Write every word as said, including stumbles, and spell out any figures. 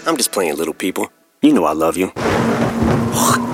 I'm just playing, little people. You know I love you.